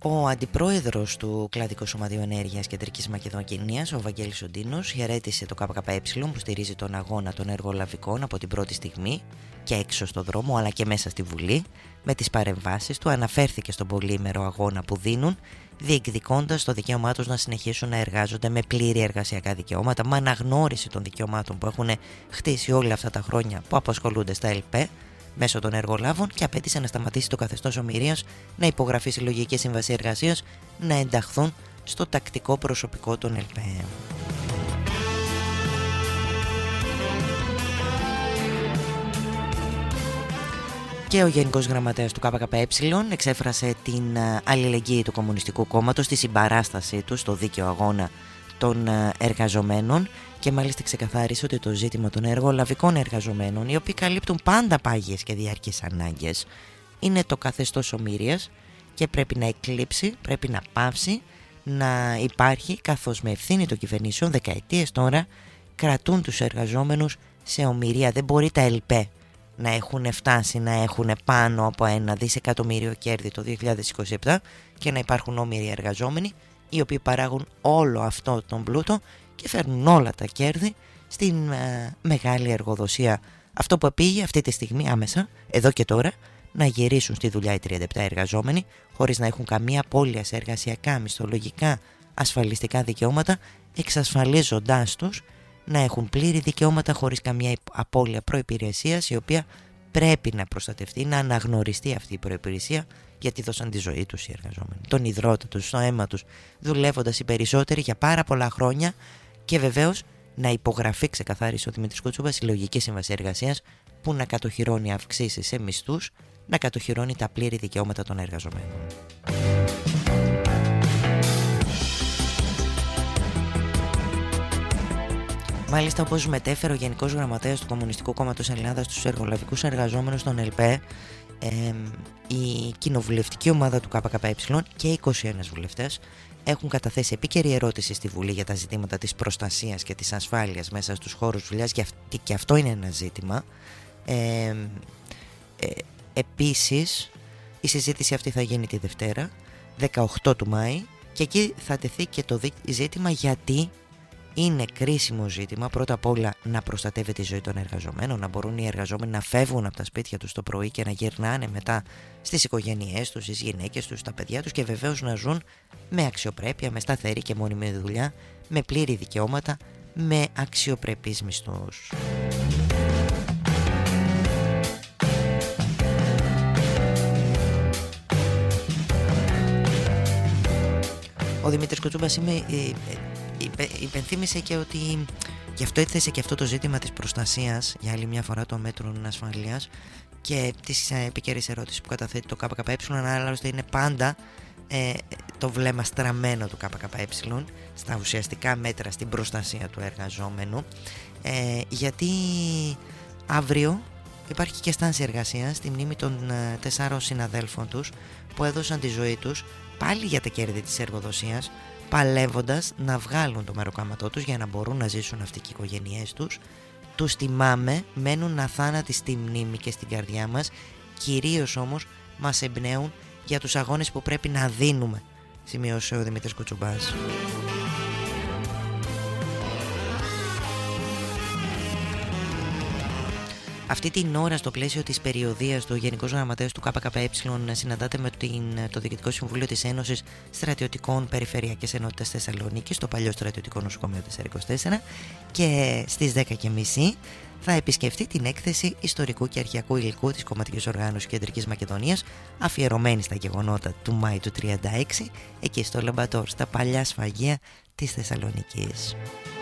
Ο αντιπρόεδρος του Κλαδικού Σωματείου Ενέργειας Κεντρικής Μακεδονίας, ο Βαγγέλης Οντίνος, χαιρέτησε το ΚΚΕ που στηρίζει τον αγώνα των εργολαβικών από την πρώτη στιγμή και έξω στο δρόμο αλλά και μέσα στη Βουλή. Με τις παρεμβάσεις του αναφέρθηκε στον πολύμερο αγώνα που δίνουν, διεκδικώντας το δικαίωμά τους να συνεχίσουν να εργάζονται με πλήρη εργασιακά δικαιώματα, με αναγνώριση των δικαιωμάτων που έχουν χτίσει όλα αυτά τα χρόνια που απασχολούνται στα ΕΛΠΕ μέσω των εργολάβων, και απέτησε να σταματήσει το καθεστώς ομηρίας, να υπογραφεί συλλογική σύμβαση εργασίας, να ενταχθούν στο τακτικό προσωπικό των ΕΛΠΕ. Και ο Γενικός Γραμματέας του ΚΚΕ εξέφρασε την αλληλεγγύη του Κομμουνιστικού Κόμματος, τη συμπαράστασή του στο δίκαιο αγώνα των εργαζομένων, και μάλιστα ξεκαθάρισε ότι το ζήτημα των εργολαβικών εργαζομένων, οι οποίοι καλύπτουν πάντα πάγιες και διαρκείς ανάγκες, είναι το καθεστώς ομηρίας και πρέπει να εκλείψει, πρέπει να πάυσει να υπάρχει, καθώς με ευθύνη των κυβερνήσεων δεκαετίες τώρα κρατούν τους εργαζόμενους σε ομηρία. Δεν μπορεί τα ΕΛΠΕ να έχουν φτάσει να έχουν πάνω από 1 δισεκατομμύριο κέρδη το 2027 και να υπάρχουν όμοιροι εργαζόμενοι οι οποίοι παράγουν όλο αυτό τον πλούτο και φέρνουν όλα τα κέρδη στην μεγάλη εργοδοσία. Αυτό που επήγει αυτή τη στιγμή άμεσα, εδώ και τώρα, να γυρίσουν στη δουλειά οι 37 εργαζόμενοι χωρίς να έχουν καμία απώλεια σε εργασιακά, μισθολογικά, ασφαλιστικά δικαιώματα, εξασφαλίζοντάς τους να έχουν πλήρη δικαιώματα χωρίς καμία απώλεια προϋπηρεσίας, η οποία πρέπει να προστατευτεί, να αναγνωριστεί αυτή η προϋπηρεσία, γιατί δώσαν τη ζωή τους οι εργαζόμενοι, τον υδρότα τους, το αίμα τους, δουλεύοντας οι περισσότεροι για πάρα πολλά χρόνια, και βεβαίως να υπογραφεί, ξεκαθάρισε ο Δημήτρης Κουτσούμπας, συλλογική σύμβαση εργασίας που να κατοχυρώνει αυξήσεις σε μισθούς, να κατοχυρώνει τα πλήρη δικαιώματα των εργαζομένων. Μάλιστα, όπως μετέφερε ο Γενικός Γραμματέας του Κομμουνιστικού Κόμματος Ελλάδας στους εργολαβικούς εργαζόμενους των ΕΛΠΕ, η κοινοβουλευτική ομάδα του ΚΚΕ και 21 βουλευτές έχουν καταθέσει επίκαιρη ερώτηση στη Βουλή για τα ζητήματα της προστασίας και της ασφάλειας μέσα στους χώρους δουλειάς, και αυτό είναι ένα ζήτημα. Επίσης, η συζήτηση αυτή θα γίνει τη Δευτέρα, 18 του Μάη, και εκεί θα τεθεί και το ζήτημα γιατί είναι κρίσιμο ζήτημα πρώτα απ' όλα να προστατεύεται η ζωή των εργαζομένων, να μπορούν οι εργαζόμενοι να φεύγουν από τα σπίτια τους το πρωί και να γυρνάνε μετά στις οικογένειές τους, στις γυναίκες τους, στα παιδιά τους, και βεβαίως να ζουν με αξιοπρέπεια, με σταθερή και μόνιμη δουλειά, με πλήρη δικαιώματα, με αξιοπρεπείς μισθούς. Ο Δημήτρης Κουτσούμπας υπενθύμησε και ότι γι' αυτό έθεσε και αυτό το ζήτημα της προστασίας για άλλη μια φορά των μέτρων ασφαλείας και τις επίκαιρες ερώτησεις που καταθέτει το ΚΚΕ, άλλωστε είναι πάντα το βλέμμα στραμμένο του ΚΚΕ στα ουσιαστικά μέτρα στην προστασία του εργαζόμενου, γιατί αύριο υπάρχει και στάνση εργασίας στη μνήμη των 4 συναδέλφων τους που έδωσαν τη ζωή τους πάλι για τα κέρδη της εργοδοσίας, παλεύοντας να βγάλουν το μεροκάματό τους για να μπορούν να ζήσουν αυτοί και οι οικογένειές τους. Τους τιμάμε, μένουν αθάνατοι στη μνήμη και στην καρδιά μας, κυρίως όμως μας εμπνέουν για τους αγώνες που πρέπει να δίνουμε, σημείωσε ο Δημήτρης Κουτσούμπας. Αυτή την ώρα, στο πλαίσιο της περιοδίας του Γενικός Γραμματέας του ΚΚΕ συναντάται με το Διοικητικό Συμβούλιο της Ένωσης Στρατιωτικών Περιφερειακής Ενότητας Θεσσαλονίκης, στο παλιό στρατιωτικό νοσοκομείο 424, και στις 10.30 θα επισκεφτεί την έκθεση ιστορικού και αρχαιακού υλικού της Κομματικής Οργάνωσης Κεντρικής Μακεδονίας, αφιερωμένη στα γεγονότα του Μάη του 1936, εκεί στο Λαμπατόρ, στα παλιά σφαγεία της Θεσσαλονίκης.